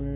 on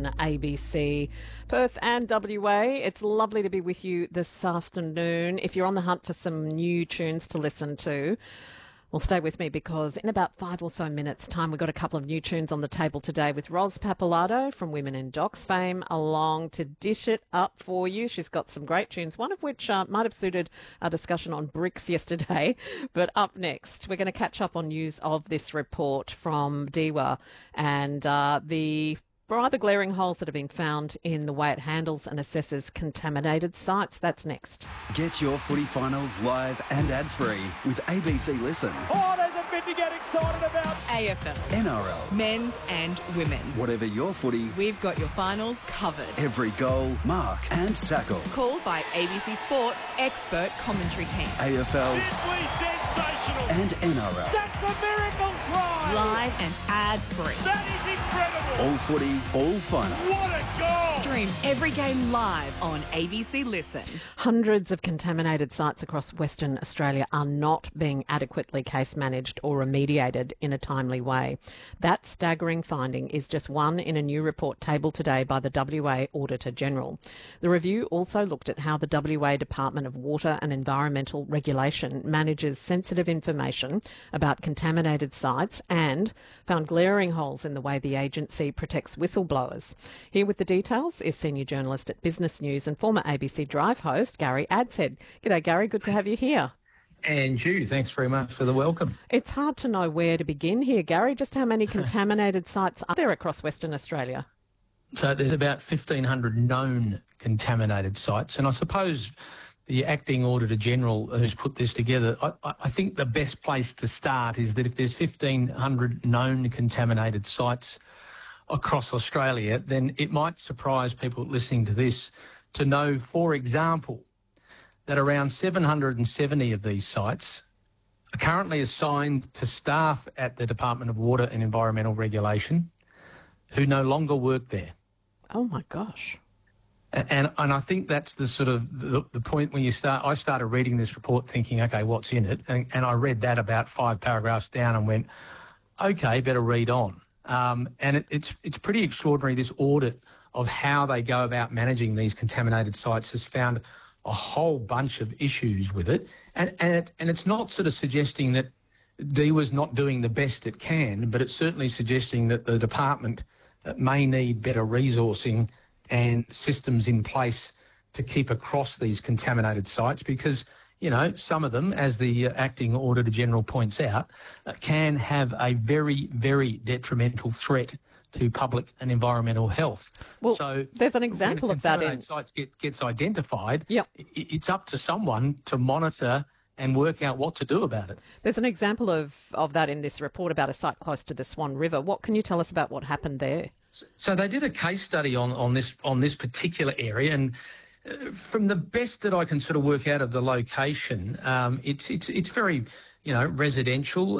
ABC Perth and WA. It's lovely to be with you this afternoon. If you're on the hunt for some new tunes to listen to, well, stay with me because in about 5 or so minutes' time, we've got a couple of new tunes on the table today with Ros Pappalardo from Women in Docs fame along to dish it up for you. She's got some great tunes, one of which might have suited our discussion on bricks yesterday. But up next, we're going to catch up on news of this report from DEWA and the rather glaring holes that have been found in the way it handles and assesses contaminated sites. That's next. Get your footy finals live and ad-free with ABC Listen. Oh, there's a bit to get excited about. AFL, NRL, men's and women's. whatever your footy, We've got your finals covered. every goal, mark and tackle. Called by ABC Sports expert commentary team. AFL Simply sensational. and NRL. That's a miracle try. Live and ad-free. That is incredible. All footy, all finals. What a goal. Stream every game live on ABC Listen. Hundreds of contaminated sites across Western Australia are not being adequately case managed or remediated in a timely way. That staggering finding is just one in a new report tabled today by the WA Auditor General. The review also looked at how the WA Department of Water and Environmental Regulation manages sensitive information about contaminated sites and found glaring holes in the way the agency protects whistleblowers. Here with the details is senior journalist at Business News and former ABC Drive host Gary Adshead. G'day, Gary. Good to have you here. And you, thanks very much for the welcome. It's hard to know where to begin here, Gary. Just how many contaminated sites are there across Western Australia? So there's about 1,500 known contaminated sites, and I suppose the acting Auditor General who's put this together, I think the best place to start is that if there's 1,500 known contaminated sites across Australia, then it might surprise people listening to this to know, for example, that around 770 of these sites are currently assigned to staff at the Department of Water and Environmental Regulation who no longer work there. Oh, my gosh. And I think that's the sort of the point when I started reading this report thinking, okay, what's in it? And I read that about 5 paragraphs down and went, okay, better read on. And it's pretty extraordinary, this audit of how they go about managing these contaminated sites has found a whole bunch of issues with it. And it's not sort of suggesting that DEWA's not doing the best it can, but it's certainly suggesting that the department may need better resourcing and systems in place to keep across these contaminated sites because, you know, some of them, as the acting Auditor General points out, can have a very, very detrimental threat to public and environmental health. Well, so there's an example of that in... sites gets identified, Yep. It's up to someone to monitor and work out what to do about it. There's an example of that in this report about a site close to the Swan River. What can you tell us about what happened there? So they did a case study on this particular area, and from the best that I can sort of work out of the location, it's very, you know, residential.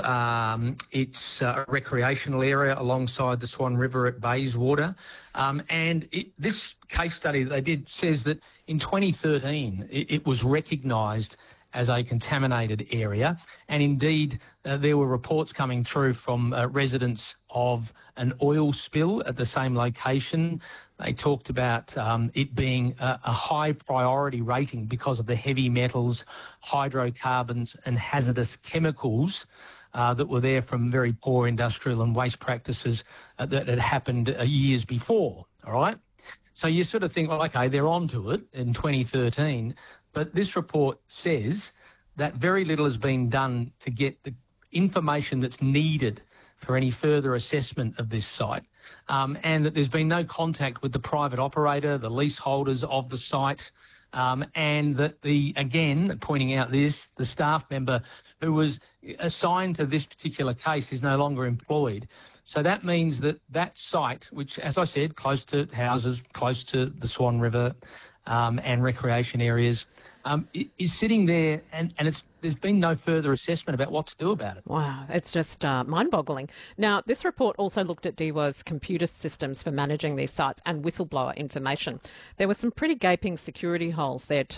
It's a recreational area alongside the Swan River at Bayswater, and this case study that they did says that in 2013 it was recognised as a contaminated area. And indeed, there were reports coming through from residents of an oil spill at the same location. They talked about it being a high priority rating because of the heavy metals, hydrocarbons and hazardous chemicals that were there from very poor industrial and waste practices that had happened years before, all right? So you sort of think, well, okay, they're onto it in 2013, but this report says that very little has been done to get the information that's needed for any further assessment of this site, and that there's been no contact with the private operator, the leaseholders of the site, and that again, pointing out this, the staff member who was assigned to this particular case is no longer employed. So that means that site, which, as I said, close to houses, close to the Swan River and recreation areas, is sitting there and there's been no further assessment about what to do about it. Wow, it's just mind-boggling. Now, this report also looked at DEWA's computer systems for managing these sites and whistleblower information. There were some pretty gaping security holes there too.